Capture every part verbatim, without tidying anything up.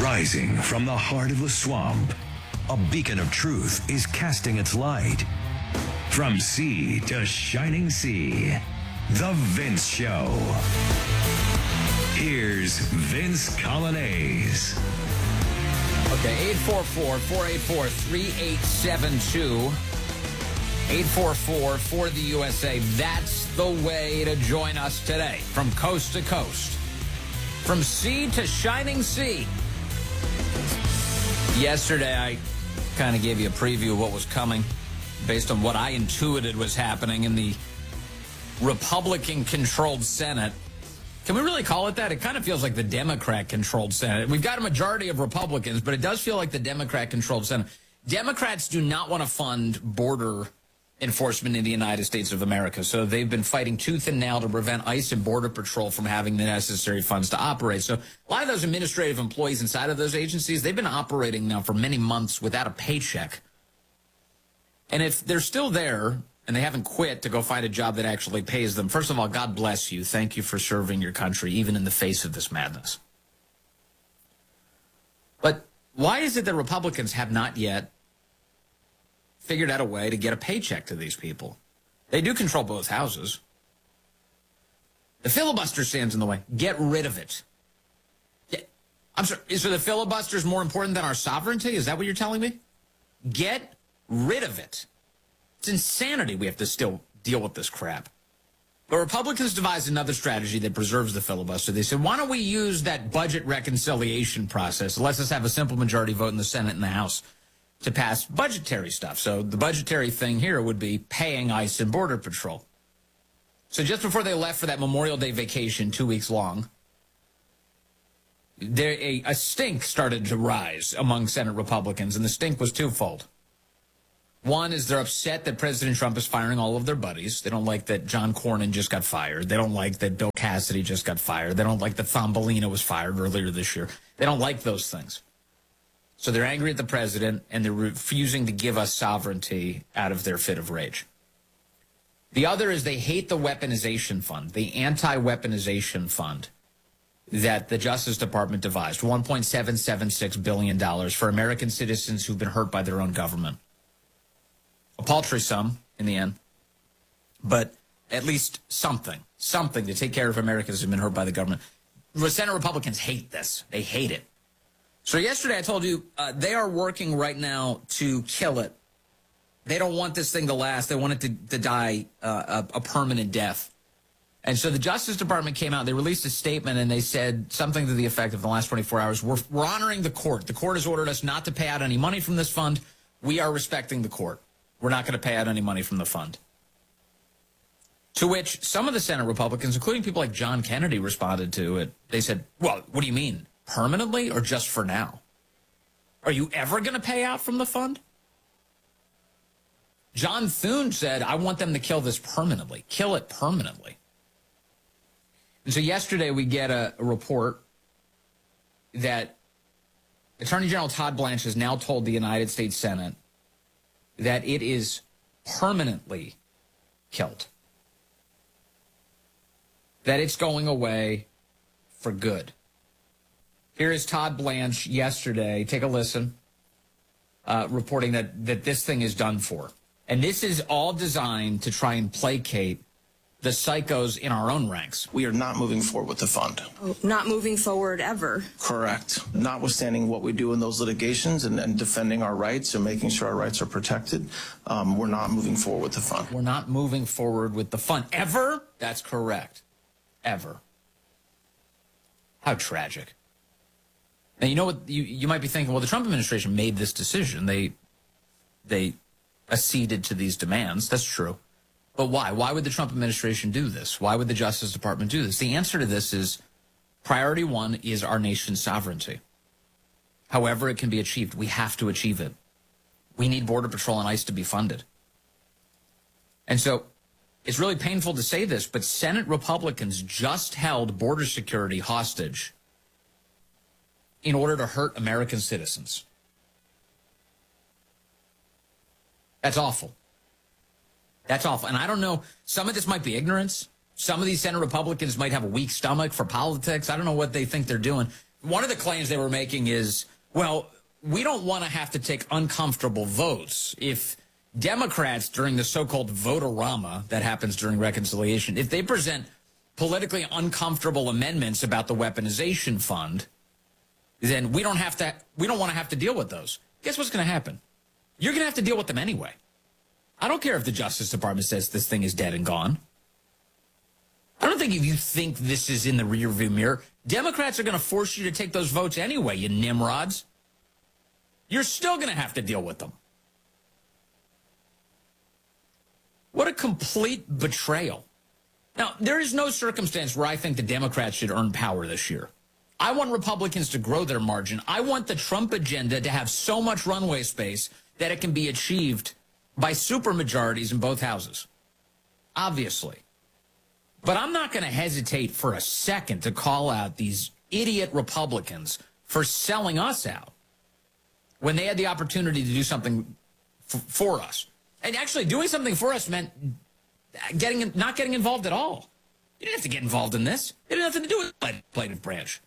Rising from the heart of the swamp, a beacon of truth is casting its light. From sea to shining sea, The Vince Show. Here's Vince Coglianese. Okay, eight four four, four eight four, three eight seven two. eight four four for the U S A. That's the way to join us today. From coast to coast. From sea to shining sea. Yesterday, I kind of gave you a preview of what was coming based on what I intuited was happening in the Republican-controlled Senate. Can we really call it that? It kind of feels like the Democrat-controlled Senate. We've got a majority of Republicans, but it does feel like the Democrat-controlled Senate. Democrats do not want to fund border enforcement in the United States of America, so they've been fighting tooth and nail to prevent ICE and Border Patrol from having the necessary funds to operate. So a lot of those administrative employees inside of those agencies, they've been operating now for many months without a paycheck. And if they're still there and they haven't quit to go find a job that actually pays them, first of all, God bless you. Thank you for serving your country, even in the face of this madness. But why is it that Republicans have not yet figured out a way to get a paycheck to these people? They do control both houses. The filibuster stands in the way. Get rid of it. Get, I'm sorry, so the filibuster is more important than our sovereignty? Is that what you're telling me? Get rid of it. It's insanity we have to still deal with this crap. But Republicans devised another strategy that preserves the filibuster. They said, why don't we use that budget reconciliation process? It lets us have a simple majority vote in the Senate and the House to pass budgetary stuff. So the budgetary thing here would be paying ICE and Border Patrol. So just before they left for that Memorial Day vacation, two weeks long, there a, a stink started to rise among Senate Republicans, and the stink was twofold. One is they're upset that President Trump is firing all of their buddies. They don't like that John Cornyn just got fired. They don't like that Bill Cassidy just got fired. They don't like that Thumbelina was fired earlier this year. They don't like those things. So they're angry at the president, and they're refusing to give us sovereignty out of their fit of rage. The other is they hate the weaponization fund, the anti-weaponization fund that the Justice Department devised, one point seven seven six billion dollars for American citizens who've been hurt by their own government. A paltry sum in the end, but at least something, something to take care of Americans who've been hurt by the government. The Senate Republicans hate this. They hate it. So yesterday I told you uh, they are working right now to kill it. They don't want this thing to last. They want it to, to die uh, a, a permanent death. And so the Justice Department came out. They released a statement, and they said something to the effect of, in the last twenty-four hours, we're, we're honoring the court. The court has ordered us not to pay out any money from this fund. We are respecting the court. We're not going to pay out any money from the fund. To which some of the Senate Republicans, including people like John Kennedy, responded to it. They said, well, what do you mean? Permanently or just for now? Are you ever going to pay out from the fund? John Thune said, I want them to kill this permanently. Kill it permanently. And so yesterday we get a, a report that Attorney General Todd Blanche has now told the United States Senate that it is permanently killed. That it's going away for good. Here is Todd Blanche yesterday, take a listen, uh, reporting that, that this thing is done for. And this is all designed to try and placate the psychos in our own ranks. We are not moving forward with the fund. Oh, not moving forward ever. Correct. Notwithstanding what we do in those litigations and, and defending our rights and making sure our rights are protected, um, we're not moving forward with the fund. We're not moving forward with the fund. Ever? That's correct. Ever. How tragic. Now, you know what? You, you might be thinking, well, the Trump administration made this decision. They, they acceded to these demands. That's true. But why? Why would the Trump administration do this? Why would the Justice Department do this? The answer to this is priority one is our nation's sovereignty. However it can be achieved, we have to achieve it. We need Border Patrol and ICE to be funded. And so it's really painful to say this, but Senate Republicans just held border security hostage in order to hurt American citizens. That's awful. That's awful. And I don't know, some of this might be ignorance. Some of these Senate Republicans might have a weak stomach for politics. I don't know what they think they're doing. one of the claims they were making is, well, we don't want to have to take uncomfortable votes. If Democrats, during the so-called vote-a-rama that happens during reconciliation, if they present politically uncomfortable amendments about the weaponization fund, then we don't have to, we don't want to have to deal with those. Guess what's going to happen? You're going to have to deal with them anyway. I don't care if the Justice Department says this thing is dead and gone. I don't think if you think this is in the rearview mirror, Democrats are going to force you to take those votes anyway, you nimrods. You're still going to have to deal with them. What a complete betrayal. Now, there is no circumstance where I think the Democrats should earn power this year. I want Republicans to grow their margin. I want the Trump agenda to have so much runway space that it can be achieved by supermajorities in both houses. Obviously. But I'm not going to hesitate for a second to call out these idiot Republicans for selling us out when they had the opportunity to do something f- for us. And actually doing something for us meant getting not getting involved at all. You didn't have to get involved in this. It had nothing to do with the legislative branch.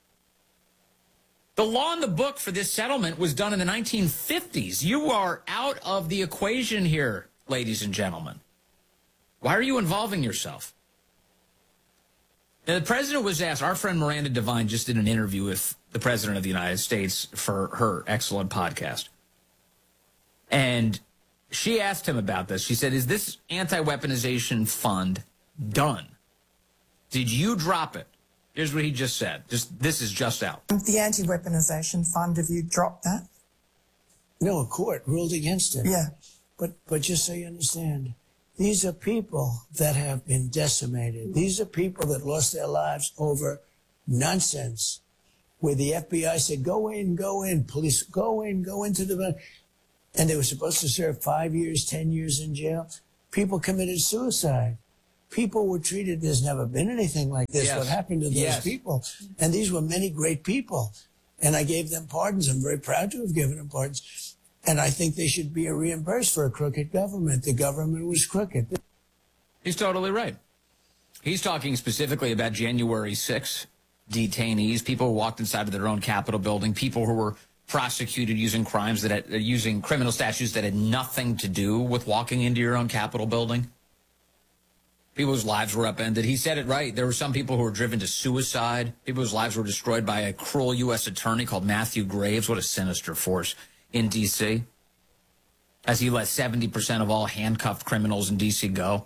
The law in the book for this settlement was done in the nineteen fifties. You are out of the equation here, ladies and gentlemen. Why are you involving yourself? Now, the president was asked, our friend Miranda Devine just did an interview with the president of the United States for her excellent podcast. And she asked him about this. She said, is this anti-weaponization fund done? Did you drop it? Here's what he just said. Just this is just out. The anti-weaponization fund, have you dropped that? No, a court ruled against it. Yeah. But but just so you understand, these are people that have been decimated. These are people that lost their lives over nonsense, where the F B I said, go in, go in, police, go in, go into the... And they were supposed to serve five years, ten years in jail. People committed suicide. People were treated, there's never been anything like this. Yes. What happened to those Yes. people? And these were many great people. And I gave them pardons. I'm very proud to have given them pardons. And I think they should be reimbursed for a crooked government. The government was crooked. He's totally right. He's talking specifically about January sixth detainees, people who walked inside of their own Capitol building, people who were prosecuted using crimes that had, uh, using criminal statutes that had nothing to do with walking into your own Capitol building. People whose lives were upended. He said it right. There were some people who were driven to suicide. People whose lives were destroyed by a cruel U S attorney called Matthew Graves. What a sinister force in D C as he let seventy percent of all handcuffed criminals in D C go.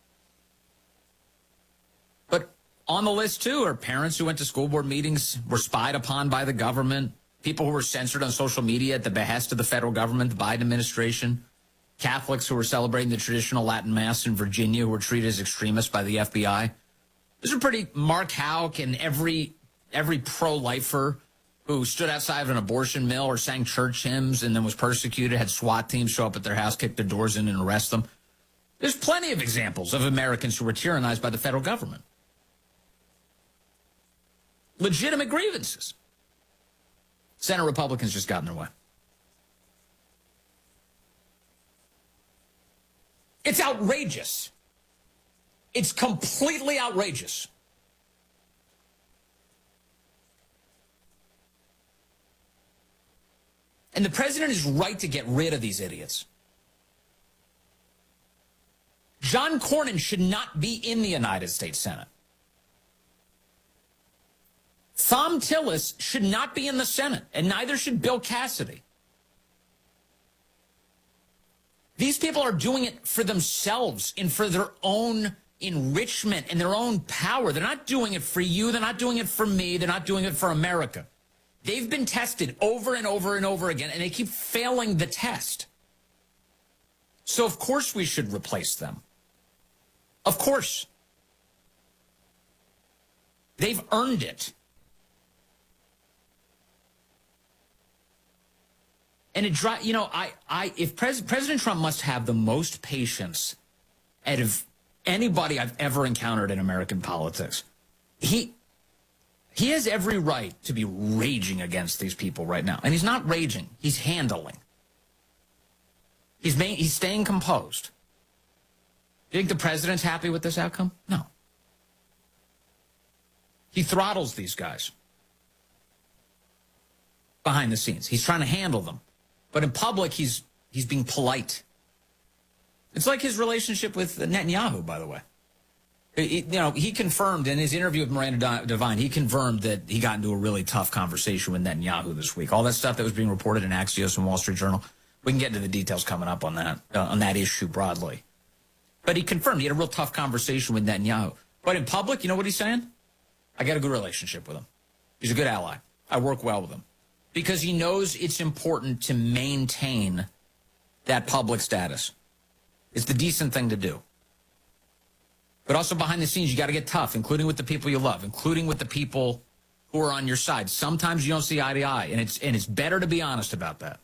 But on the list, too, are parents who went to school board meetings, were spied upon by the government, people who were censored on social media at the behest of the federal government, the Biden administration, Catholics who were celebrating the traditional Latin Mass in Virginia who were treated as extremists by the F B I. These are pretty Mark Houck and every every pro-lifer who stood outside of an abortion mill or sang church hymns and then was persecuted, had SWAT teams show up at their house, kick their doors in, and arrest them. There's plenty of examples of Americans who were tyrannized by the federal government. Legitimate grievances. Senate Republicans just got in their way. It's outrageous. It's completely outrageous. And the president is right to get rid of these idiots. John Cornyn should not be in the United States Senate. Thom Tillis should not be in the Senate, and neither should Bill Cassidy. These people are doing it for themselves and for their own enrichment and their own power. They're not doing it for you. They're not doing it for me. They're not doing it for America. They've been tested over and over and over again, and they keep failing the test. So, of course, we should replace them. Of course. They've earned it. And it dry, you know, I, I, if Pres- President Trump must have the most patience out of anybody I've ever encountered in American politics. He, he has every right to be raging against these people right now, and he's not raging; he's handling. He's main, he's staying composed. Do you think the president's happy with this outcome? No. He throttles these guys. behind the scenes. He's trying to handle them. But in public, he's he's being polite. It's like his relationship with Netanyahu, by the way. He, you know, he confirmed in his interview with Miranda Devine, he confirmed that he got into a really tough conversation with Netanyahu this week. All that stuff that was being reported in Axios and Wall Street Journal, we can get into the details coming up on that, uh, on that issue broadly. But he confirmed he had a real tough conversation with Netanyahu. But in public, you know what he's saying? I got a good relationship with him. He's a good ally. I work well with him. Because he knows it's important to maintain that public status. It's the decent thing to do. But also behind the scenes, you got to get tough, including with the people you love, including with the people who are on your side. Sometimes you don't see eye to eye, and it's and it's better to be honest about that.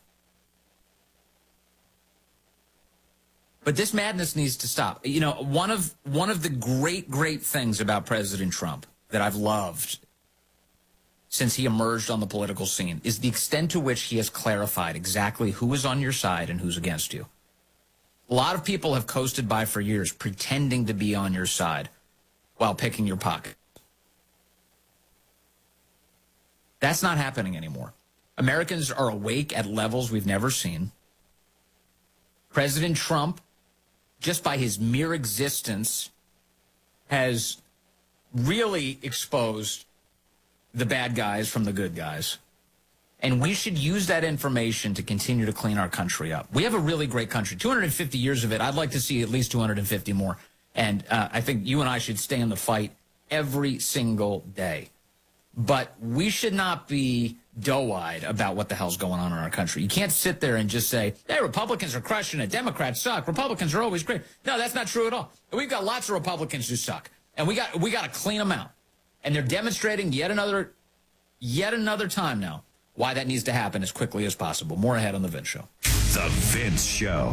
But this madness needs to stop. You know, one of one of the great, great things about President Trump that I've loved since he emerged on the political scene is the extent to which he has clarified exactly who is on your side and who's against you. A lot of people have coasted by for years, pretending to be on your side while picking your pocket. That's not happening anymore. Americans are awake at levels we've never seen. President Trump, just by his mere existence, has really exposed the bad guys from the good guys. And we should use that information to continue to clean our country up. We have a really great country. two hundred fifty years of it. I'd like to see at least two hundred fifty more. And uh, I think you and I should stay in the fight every single day. But we should not be doe-eyed about what the hell's going on in our country. You can't sit there and just say, hey, Republicans are crushing it. Democrats suck. Republicans are always great. No, that's not true at all. We've got lots of Republicans who suck. And we got we got to clean them out. And they're demonstrating yet another, yet another time now why that needs to happen as quickly as possible. More ahead on The Vince Show. The Vince Show.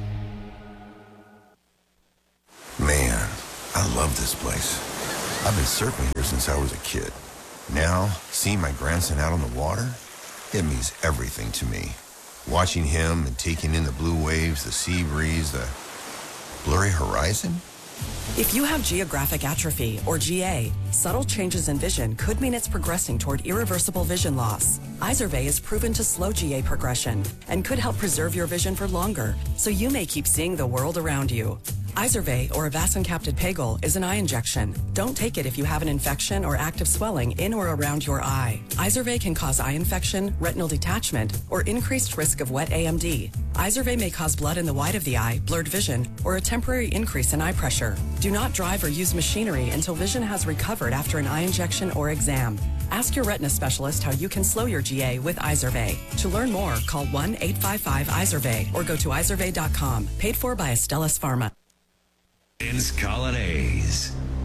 Man, I love this place. I've been surfing here since I was a kid. Now, seeing my grandson out on the water, it means everything to me. Watching him and taking in the blue waves, the sea breeze, the blurry horizon. If you have geographic atrophy, or G A, subtle changes in vision could mean it's progressing toward irreversible vision loss. Izervay is proven to slow G A progression and could help preserve your vision for longer, so you may keep seeing the world around you. Izervay, or avacincaptad pegol, is an eye injection. Don't take it if you have an infection or active swelling in or around your eye. Izervay can cause eye infection, retinal detachment, or increased risk of wet A M D. Izervay may cause blood in the white of the eye, blurred vision, or a temporary increase in eye pressure. Do not drive or use machinery until vision has recovered after an eye injection or exam. Ask your retina specialist how you can slow your G A with Izervay. To learn more, call one eight five five Izervay or go to izervay dot com. Paid for by Astellas Pharma. Vince Colonnese.